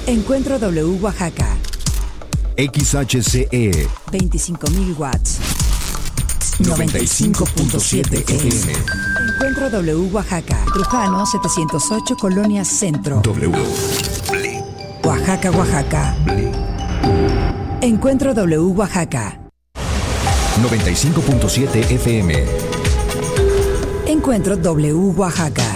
Encuentro W Oaxaca. XHCE 25.000 watts. 95.7 FM. Encuentro W Oaxaca. Trujano 708 Colonia Centro. W. Oaxaca, Oaxaca. Encuentro W Oaxaca. 95.7 FM. Encuentro W Oaxaca.